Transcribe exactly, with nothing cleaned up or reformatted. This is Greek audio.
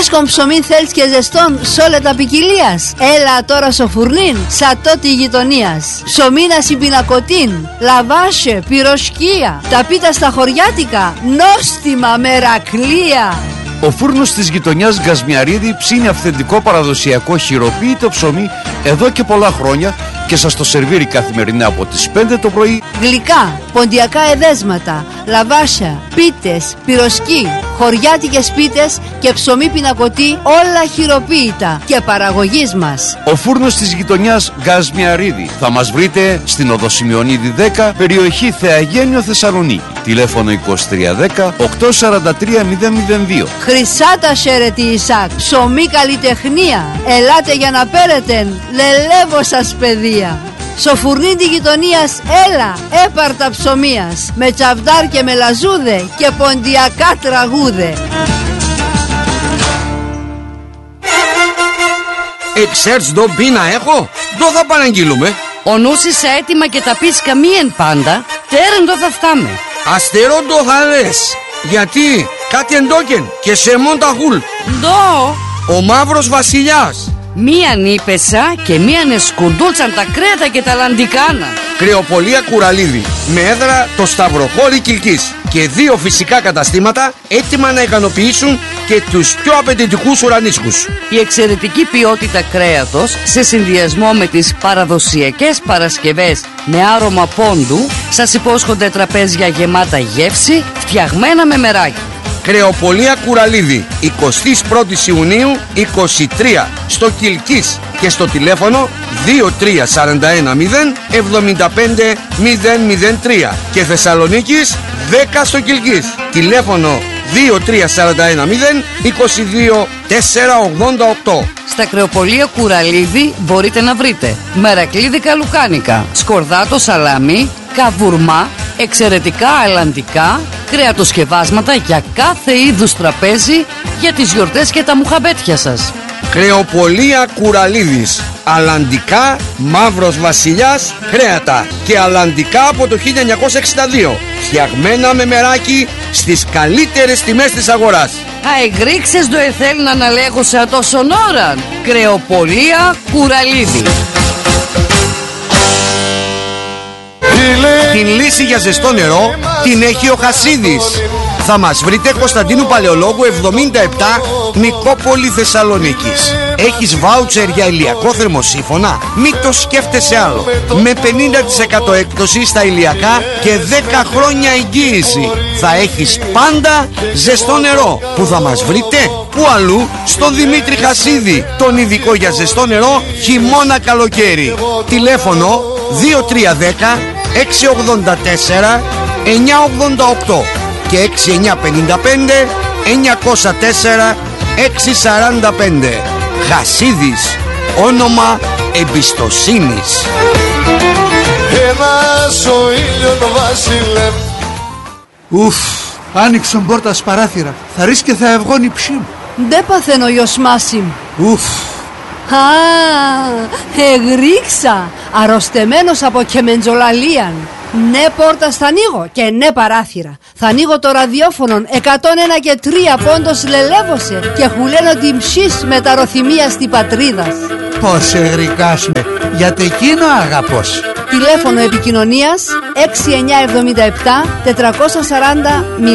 Φρέσκον ψωμί θέλεις και ζεστόν σ' όλα τα ποικιλίας? Έλα τώρα στο φουρνίν, σατότη γειτονίας. Ψωμίνα συμπινακωτίν, λαβάσε, πυροσκία. Τα πίτα στα χωριάτικα, νόστιμα μερακλία. Ο φούρνος της γειτονιάς Γκασμιαρίδη ψήνει αυθεντικό παραδοσιακό χειροποίητο ψωμί εδώ και πολλά χρόνια και σας το σερβίρει καθημερινά από τις πέντε το πρωί. Γλυκά, ποντιακά εδέσματα, λαβάσια, πίτες, πυροσκή, χωριάτικες πίτες και ψωμί πινακωτή, όλα χειροποίητα και παραγωγής μας. Ο φούρνος της γειτονιάς Γκασμιαρίδη. Θα μας βρείτε στην οδό Σημειονίδη δέκα, περιοχή Θεαγένιο, Θεσσαλονίκη. Τηλέφωνο είκοσι τρία δέκα οκτακόσια σαράντα τρία μηδέν μηδέν δύο. Χρυσά τα σέρετη Ισάκ, ψωμί καλλιτεχνία. Ελάτε για να πέρετε, λελεύω σας παιδεία. Σοφουρνί τη γειτονίας, έλα, έπαρτα ψωμίας. Με τσαβδάρ και με λαζούδε και ποντιακά τραγούδε. Εξέρτς δω πίνα έχω, δω θα παραγγείλουμε. Ο νους είσαι έτοιμα και τα πεις καμίεν πάντα, τέρεν το θα φτάμε. Αστερό το χαρές, γιατί κάτι εντόκεν και σε μόνταχουλ. Ντό. Ο μαύρος βασιλιάς. Μίαν ύπεσα και μίαν εσκουντούλτσαν τα κρέατα και τα λαντικάνα. Κρεοπολία Κουραλίδη, με έδρα το Σταυροχώρι Κιλκής. Και δύο φυσικά καταστήματα έτοιμα να ικανοποιήσουν και τους πιο απαιτητικούς ουρανίσκους. Η εξαιρετική ποιότητα κρέατος σε συνδυασμό με τις παραδοσιακές παρασκευές με άρωμα πόντου σας υπόσχονται τραπέζια γεμάτα γεύση, φτιαγμένα με μεράκι. Κρεοπολία Κουραλίδη, εικοστή πρώτη Ιουνίου είκοσι τρία στο Κιλκής και στο τηλέφωνο δύο τρία τέσσερα ένα μηδέν εβδομήντα πέντε μηδέν μηδέν τρία και Θεσσαλονίκης δέκα στο Κιλκής. Τηλέφωνο δύο τρία τέσσερα ένα μηδέν είκοσι δύο τετρακόσια ογδόντα οκτώ. Στα Κρεοπολία Κουραλίδη μπορείτε να βρείτε μερακλίδικα λουκάνικα, σκορδάτο σαλάμι, καβουρμά, εξαιρετικά αλλαντικά, κρεατοσκευάσματα για κάθε είδους τραπέζι για τις γιορτές και τα μουχαμπέτια σας. Κρεοπολία Κουραλίδης, αλλαντικά, μαύρος βασιλιάς, κρέατα και αλλαντικά από το χίλια εννιακόσια εξήντα δύο, φτιαγμένα με μεράκι στις καλύτερες τιμές της αγοράς. Αεγρίξες το εθέλ να αναλέγω σε τόσον ώραν. Κρεοπολία Κουραλίδη. Την λύση για ζεστό νερό την έχει ο Χασίδης. Θα μας βρείτε Κωνσταντίνου Παλαιολόγου εβδομήντα επτά, Νικόπολη, Θεσσαλονίκης. Έχεις βάουτσερ για ηλιακό θερμοσύφωνα? Μην το σκέφτεσαι άλλο. Με πενήντα τοις εκατό έκπτωση στα ηλιακά και δέκα χρόνια εγγύηση. Θα έχεις πάντα ζεστό νερό. Που θα μας βρείτε? Πού αλλού? Στον Δημήτρη Χασίδη, τον ειδικό για ζεστό νερό χειμώνα καλοκαίρι. Τηλέφωνο δύο τρία δέκα έξι ογδόντα τέσσερα εννιά ογδόντα οκτώ και έξι εννιά πενήντα πέντε εννιακόσια τέσσερα έξι σαράντα πέντε. Χασίδης, όνομα εμπιστοσύνης. Ένας ο ήλιος βασιλεύ. Ουφ, άνοιξαν πόρτα παράθυρα. Θα ρίξει και θα ευγώνει ψήμ. Ντε παθαίνω γιος Μάσιμ. Ουφ. Α, εγρίξα, αρρωστεμένος από κεμεντζολαλίαν. Ναι πόρτα θα ανοίγω και ναι παράθυρα. Θα ανοίγω το ραδιόφωνο εκατόν ένα και τρία πόντος λελεύωσε και χουλένω την ψής με τα ροθυμία στη πατρίδας. Πώς εγρικάσμε, γιατί εκείνο αγαπώς. Τηλέφωνο επικοινωνίας έξι εννιά εβδομήντα επτά τετρακόσια σαράντα